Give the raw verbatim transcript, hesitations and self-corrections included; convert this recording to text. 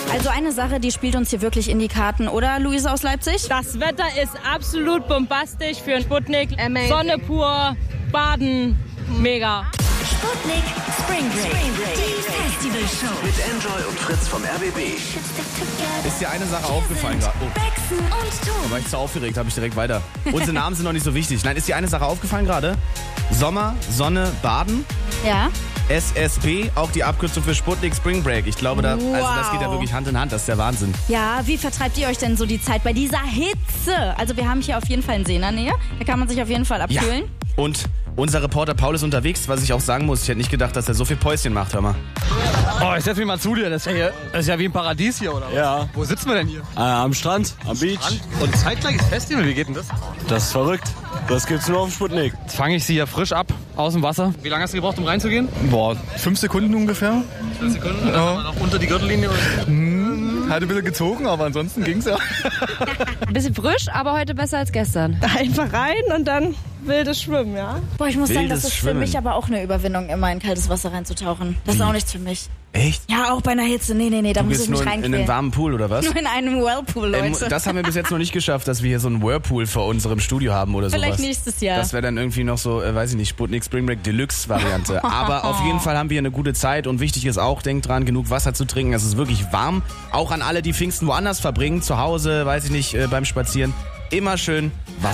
Also eine Sache, die spielt uns hier wirklich in die Karten, oder Luise aus Leipzig? Das Wetter ist absolut bombastisch für einen Sputnik. Amazing. Sonne pur, Baden, mega. Sputnik Spring Break, Spring Break. Die Festivalshow. Mit Enjoy und Fritz vom R B B. Ist dir eine Sache aufgefallen gerade? Oh. Baxen und Da Tom. war ich zu aufgeregt, habe ich direkt weiter. Unsere Namen sind noch nicht so wichtig. Nein, ist dir eine Sache aufgefallen gerade? Sommer, Sonne, Baden. Ja. S S B, auch die Abkürzung für Sputnik Spring Break. Ich glaube, da, also das geht ja wirklich Hand in Hand. Das ist der Wahnsinn. Ja, wie vertreibt ihr euch denn so die Zeit bei dieser Hitze? Also wir haben hier auf jeden Fall einen See in der Nähe. Da kann man sich auf jeden Fall abkühlen. Und unser Reporter Paul ist unterwegs, was ich auch sagen muss. Ich hätte nicht gedacht, dass er so viel Päuschen macht, hör mal. Oh, ich setz mich mal zu dir. Das ist ja, hier, das ist ja wie ein Paradies hier, oder was? Ja. Wo sitzen wir denn hier? Äh, am Strand, am Beach. Und zeitgleiches Festival, wie geht denn das? Das ist verrückt. Das gibt's nur auf dem Sputnik. Jetzt fange ich sie hier frisch ab, aus dem Wasser. Wie lange hast du gebraucht, um reinzugehen? Boah, fünf Sekunden ungefähr. Fünf Sekunden? Und dann ja. Noch unter die Gürtellinie? Hm, hat ein bisschen gezogen, aber ansonsten ging's ja. Ein bisschen frisch, aber heute besser als gestern. Einfach rein und dann wildes Schwimmen, ja? Boah, ich muss sagen, Wildes das ist Schwimmen. für mich aber auch eine Überwindung, immer in kaltes Wasser reinzutauchen. Das ist auch nichts für mich. Echt? Ja, auch bei einer Hitze. Nee, nee, nee, da Du muss bist ich mich nur in, in reinquälen. einen warmen Pool, oder was? Nur in einem Whirlpool, Ähm, Leute. das haben wir bis jetzt noch nicht geschafft, dass wir hier so einen Whirlpool vor unserem Studio haben oder sowas. Vielleicht nächstes Jahr. Das wäre dann irgendwie noch so, äh, weiß ich nicht, Sputnik Spring Break Deluxe Variante. Aber auf jeden Fall haben wir eine gute Zeit und wichtig ist auch, denkt dran, genug Wasser zu trinken. Es ist wirklich warm. Auch an alle, die Pfingsten woanders verbringen, zu Hause, weiß ich nicht, äh, beim Spazieren. Immer schön Wasser.